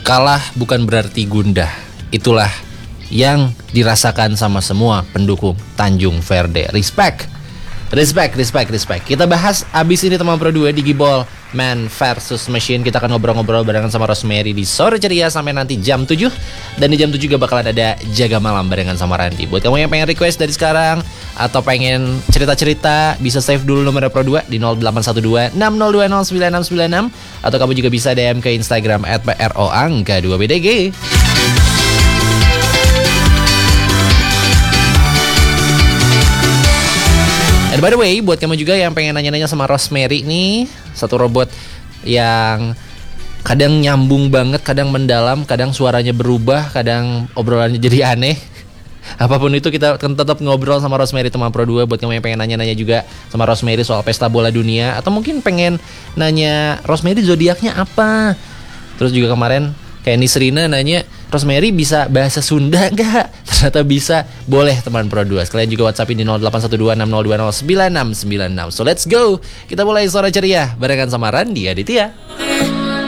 kalah bukan berarti gundah. Itulah yang dirasakan sama semua pendukung Tanjung Verde. Respect. Kita bahas abis ini teman Pro 2 di Gibol Man versus Machine. Kita akan ngobrol-ngobrol barengan sama Rosemary di Sore Ceria sampai nanti jam 7. Dan di jam 7 juga bakalan ada Jaga Malam barengan sama Randy. Buat kamu yang pengen request dari sekarang atau pengen cerita-cerita, bisa save dulu nomor Pro 2 di 0812 6020 9696. Atau kamu juga bisa DM ke Instagram @PROangka2BDG. And by the way, buat kamu juga yang pengen nanya-nanya sama Rosemary nih, satu robot yang kadang nyambung banget, kadang mendalam, kadang suaranya berubah, kadang obrolannya jadi aneh. Apapun itu kita akan tetap ngobrol sama Rosemary teman Pro 2. Buat kamu yang pengen nanya-nanya juga sama Rosemary soal pesta bola dunia, atau mungkin pengen nanya Rosemary zodiaknya apa. Terus juga kemarin kayak Nisrina nanya, Rosemary bisa bahasa Sunda nggak? Ternyata bisa. Boleh teman Pro 2. Sekalian juga WhatsAppin di 0812 6020 9696. So let's go. Kita mulai Sore Ceria barengan sama Randy Aditya.